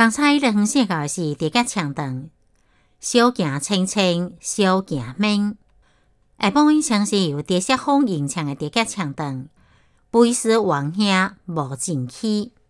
刚才咧分享到的是地脚长长，小行青青，小行明。下半音像是由地色风吟唱的地脚长长，背诗王兄无正气。